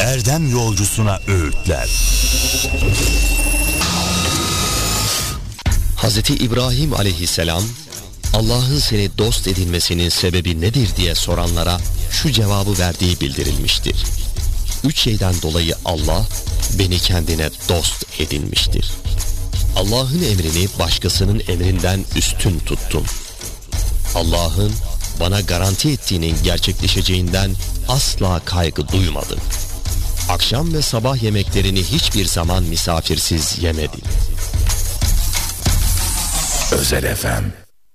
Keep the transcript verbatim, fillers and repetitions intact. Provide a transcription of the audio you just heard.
erdem yolcusuna öğütler. Hazreti İbrahim aleyhisselam, Allah'ın seni dost edinmesinin sebebi nedir diye soranlara şu cevabı verdiği bildirilmiştir. Üç şeyden dolayı Allah beni kendine dost edinmiştir. Allah'ın emrini başkasının emrinden üstün tuttum. Allah'ın bana garanti ettiğinin gerçekleşeceğinden asla kaygı duymadım. Akşam ve sabah yemeklerini hiçbir zaman misafirsiz yemedim. Özel F M